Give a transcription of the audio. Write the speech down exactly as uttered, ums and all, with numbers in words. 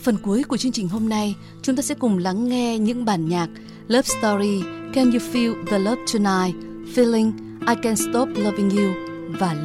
phần cuối của chương trình hôm nay, chúng ta sẽ cùng lắng nghe những bản nhạc Love Story, Can You Feel the Love Tonight, Feeling, I Can't Stop Loving You và